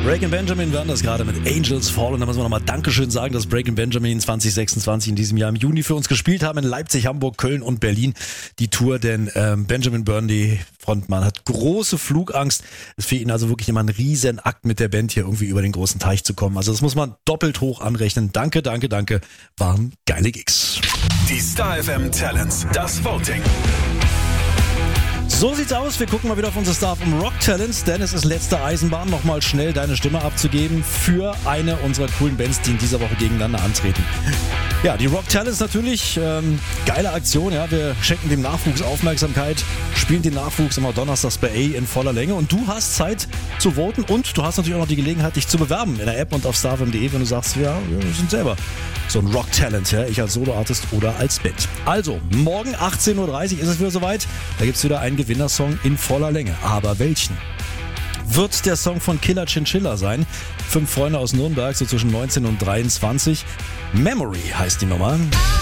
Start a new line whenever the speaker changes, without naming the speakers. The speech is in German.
Breaking Benjamin werden das gerade mit Angels Fallen. Da müssen wir nochmal Dankeschön sagen, dass Breaking Benjamin 2026 in diesem Jahr im Juni für uns gespielt haben in Leipzig, Hamburg, Köln und Berlin. Die Tour, denn Benjamin Burnley, Frontmann, hat große Flugangst. Es ist für ihn also wirklich immer ein Riesenakt mit der Band hier irgendwie über den großen Teich zu kommen. Also das muss man doppelt hoch anrechnen. Danke. Waren geile Gigs.
Die Star FM Talents, das Voting.
So sieht's aus. Wir gucken mal wieder auf unsere Star FM Rock Talents, denn es ist letzte Eisenbahn, nochmal schnell deine Stimme abzugeben für eine unserer coolen Bands, die in dieser Woche gegeneinander antreten. Ja, die Rock Talents natürlich, geile Aktion, ja. Wir schenken dem Nachwuchs Aufmerksamkeit, spielen den Nachwuchs immer donnerstags bei A in voller Länge und du hast Zeit zu voten und du hast natürlich auch noch die Gelegenheit, dich zu bewerben in der App und auf starfm.de, wenn du sagst, ja, wir sind selber so ein Rock Talent, ja, ich als Soloartist oder als Band. Also, morgen 18.30 Uhr ist es wieder soweit, da gibt's wieder einen Gewinnersong in voller Länge. Aber welchen? Wird der Song von Killer Chinchilla sein? 5 Freunde aus Nürnberg, so zwischen 19 und 23. Memory heißt die Nummer.